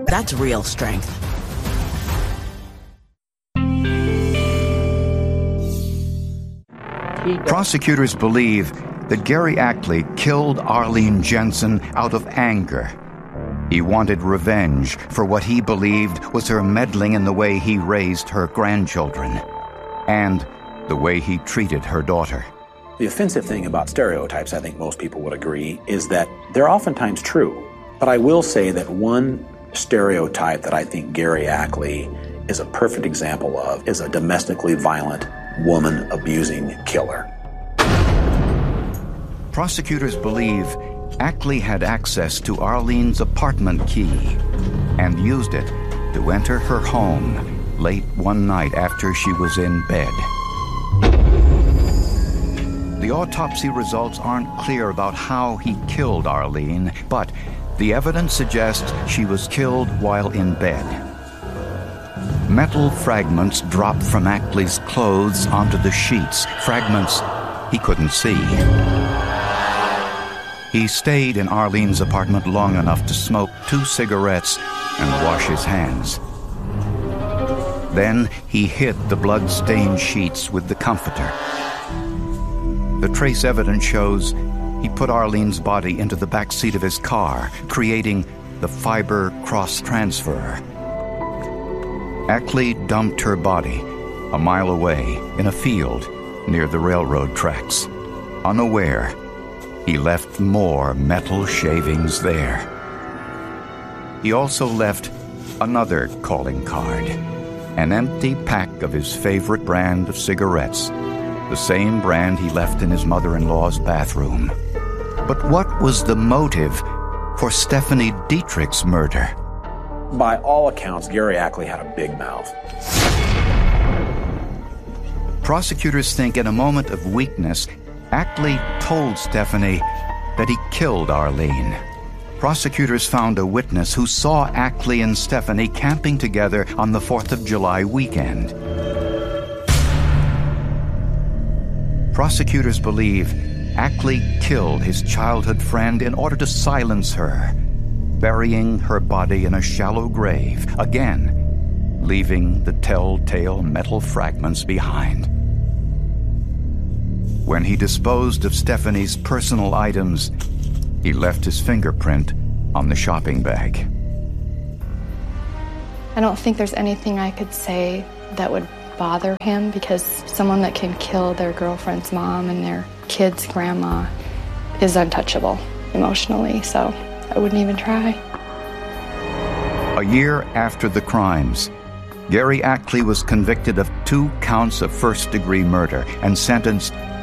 That's real strength. Prosecutors believe that Gary Ackley killed Arlene Jensen out of anger. He wanted revenge for what he believed was her meddling in the way he raised her grandchildren and the way he treated her daughter. The offensive thing about stereotypes, I think most people would agree, is that they're oftentimes true. But I will say that one stereotype that I think Gary Ackley is a perfect example of is a domestically violent, woman-abusing killer. Prosecutors believe Ackley had access to Arlene's apartment key and used it to enter her home late one night after she was in bed. The autopsy results aren't clear about how he killed Arlene, but the evidence suggests she was killed while in bed. Metal fragments dropped from Ackley's clothes onto the sheets, fragments he couldn't see. He stayed in Arlene's apartment long enough to smoke 2 cigarettes and wash his hands. Then he hid the blood-stained sheets with the comforter. The trace evidence shows he put Arlene's body into the back seat of his car, creating the fiber cross-transfer. Ackley dumped her body a mile away in a field near the railroad tracks. Unaware, he left more metal shavings there. He also left another calling card, an empty pack of his favorite brand of cigarettes, the same brand he left in his mother-in-law's bathroom. But what was the motive for Stephanie Dietrich's murder? By all accounts, Gary Ackley had a big mouth. Prosecutors think in a moment of weakness, Ackley told Stephanie that he killed Arlene. Prosecutors found a witness who saw Ackley and Stephanie camping together on the 4th of July weekend. Prosecutors believe Ackley killed his childhood friend in order to silence her, burying her body in a shallow grave, again, leaving the telltale metal fragments behind. When he disposed of Stephanie's personal items, he left his fingerprint on the shopping bag. I don't think there's anything I could say that would bother him, because someone that can kill their girlfriend's mom and their kid's grandma is untouchable emotionally, so I wouldn't even try. A year after the crimes, Gary Ackley was convicted of 2 counts of first-degree murder and sentenced